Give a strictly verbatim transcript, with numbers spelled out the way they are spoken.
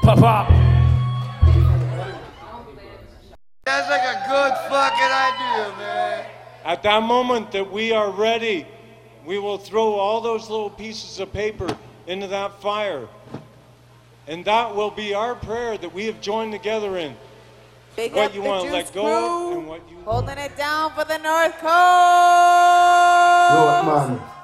Pop pop. That's like a good fucking idea, man. At that moment that we are ready, we will throw all those little pieces of paper into that fire. And that will be our prayer that we have joined together in. Big what up you the want to Juice let go Crew, and what you holding it down for the North Coast. Yo, man.